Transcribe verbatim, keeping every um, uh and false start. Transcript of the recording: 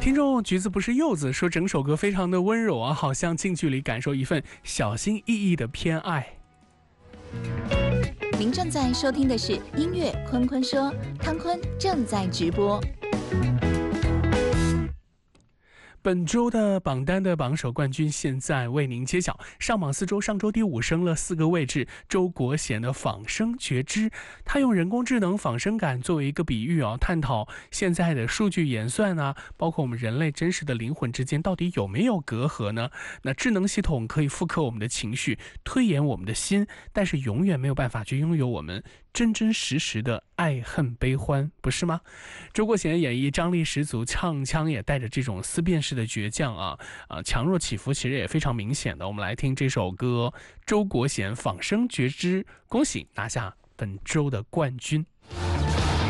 听众橘子不是柚子说整首歌非常的温柔啊，好像近距离感受一份小心翼翼的偏爱。 您正在收听的是音乐坤坤说，汤坤正在直播。 本周的榜单的榜首冠军现在为您揭晓，上榜四周，上周第五升了四个位置，周国贤的仿生觉知，他用人工智能仿生感作为一个比喻啊，探讨现在的数据演算啊，包括我们人类真实的灵魂之间到底有没有隔阂呢？那智能系统可以复刻我们的情绪，推演我们的心，但是永远没有办法去拥有我们真真实实的爱恨悲欢，不是吗？周国贤的演绎张力十足，唱腔也带着这种思辨式的倔强啊，啊，强弱起伏其实也非常明显的。我们来听这首歌，周国贤仿生觉知，恭喜拿下本周的冠军。